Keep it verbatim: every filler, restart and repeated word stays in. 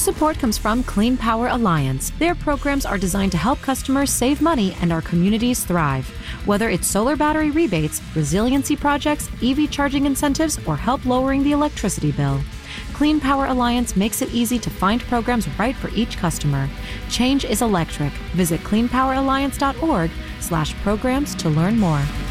support comes from Clean Power Alliance. Their programs are designed to help customers save money and our communities thrive. Whether it's solar battery rebates, resiliency projects, E V charging incentives, or help lowering the electricity bill, Clean Power Alliance makes it easy to find programs right for each customer. Change is electric. Visit clean power alliance dot org slash programs to learn more.